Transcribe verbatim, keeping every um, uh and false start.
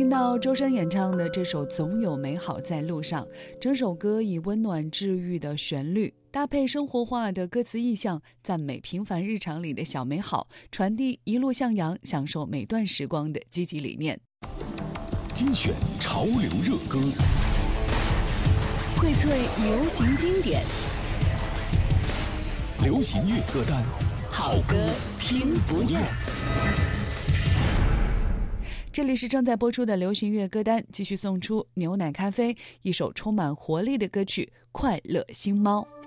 听到周深演唱的这首《总有美好在路上》，整首歌以温暖治愈的旋律搭配生活化的歌词意象，赞美平凡日常里的小美好，传递一路向阳，享受每段时光的积极理念。 精选潮流热歌， 荟萃流行经典， 流行乐歌单， 好歌听不厌。这里是正在播出的流行乐歌单，继续送出牛奶咖啡一首充满活力的歌曲《快乐星猫》。